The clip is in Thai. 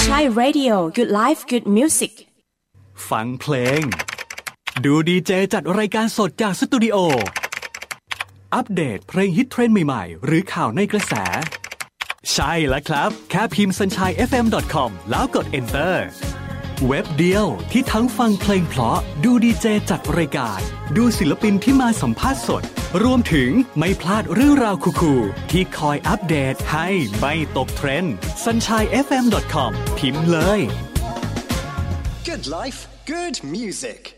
Sunshine Radio Good Life Good Music ฟังเพลงดูดีเจจัดรายการสดจากสตูดิโออัปเดตเพลงฮิตเทรนด์ใหม่ๆหรือข่าวในกระแสใช่แล้วครับแค่พิมพ์ sunshinefm.com แล้วกด enter เว็บเดียวที่ทั้งฟังเพลงเพราะดูดีเจจัดรายการดูศิลปินที่มาสัมภาษณ์สดรวมถึงไม่พลาดเรื่องราวคูลๆที่คอยอัปเดตให้ไม่ตกเทรนด์ sunshinefm.com พิมพ์เลย Good life, good music